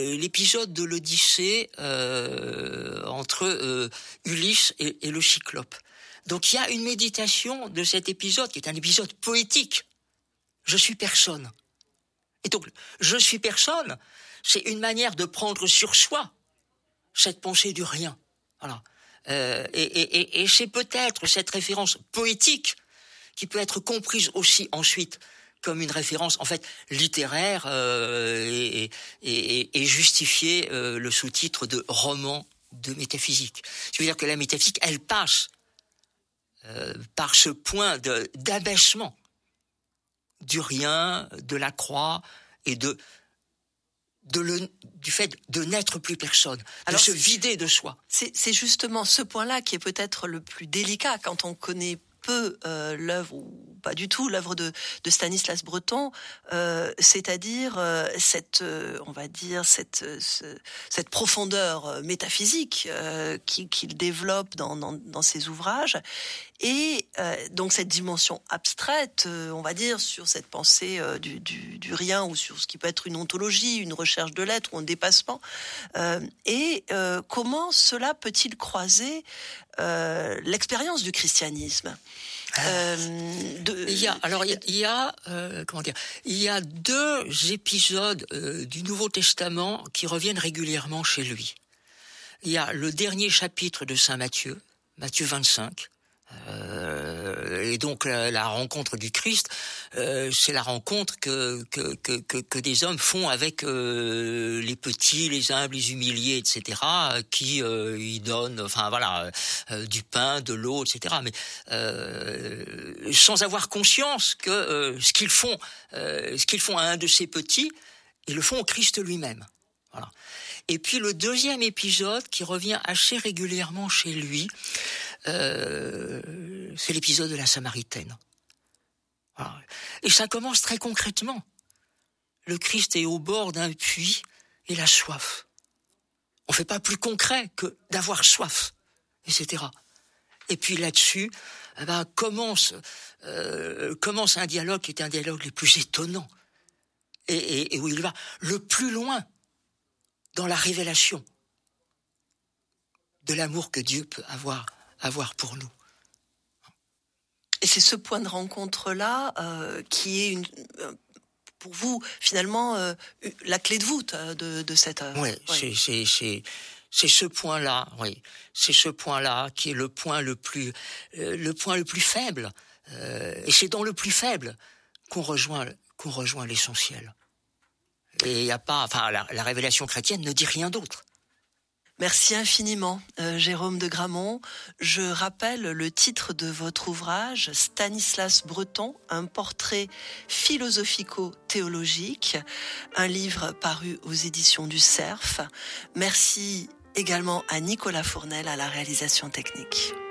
l'épisode de l'Odyssée entre Ulysse et le Cyclope. Donc il y a une méditation de cet épisode qui est un épisode poétique. Je suis personne. Et donc, je suis personne, c'est une manière de prendre sur soi cette pensée du rien. Voilà. Et c'est peut-être cette référence poétique qui peut être comprise aussi ensuite comme une référence en fait littéraire et justifier le sous-titre de roman de métaphysique. Je veux dire que la métaphysique, elle passe par ce point d'abaissement du rien, de la croix et du fait de n'être plus personne, de se vider de soi. C'est justement ce point-là qui est peut-être le plus délicat quand on connaît peu l'œuvre ou pas du tout l'œuvre de Stanislas Breton, c'est-à-dire cette profondeur métaphysique qu'il développe dans ses ouvrages, et donc cette dimension abstraite, on va dire, sur cette pensée du rien, ou sur ce qui peut être une ontologie, une recherche de l'être ou un dépassement, et comment cela peut-il croiser l'expérience du christianisme? Il y a deux épisodes du Nouveau Testament qui reviennent régulièrement chez lui. Il y a le dernier chapitre de Saint Matthieu, Matthieu 25, et donc la rencontre du Christ, c'est la rencontre que des hommes font avec les petits, les humbles, les humiliés, etc., qui y donnent, du pain, de l'eau, etc., mais sans avoir conscience que ce qu'ils font à un de ces petits, ils le font au Christ lui-même. Voilà. Et puis le deuxième épisode qui revient assez régulièrement chez lui, c'est l'épisode de la Samaritaine. Voilà. Et ça commence très concrètement. Le Christ est au bord d'un puits et il a soif. On ne fait pas plus concret que d'avoir soif, etc. Et puis là-dessus, commence un dialogue qui est un dialogue les plus étonnants et où il va le plus loin dans la révélation de l'amour que Dieu peut avoir pour nous. Et c'est ce point de rencontre-là qui est pour vous, finalement, la clé de voûte de cette œuvre. Oui, c'est ce point-là, oui. C'est ce point-là qui est le point le plus faible. Et c'est dans le plus faible qu'on rejoint l'essentiel. Et il n'y a pas, la révélation chrétienne ne dit rien d'autre. Merci infiniment, Jérôme de Gramont. Je rappelle le titre de votre ouvrage, Stanislas Breton, un portrait philosophico-théologique, un livre paru aux éditions du Cerf. Merci également à Nicolas Fournel à la réalisation technique.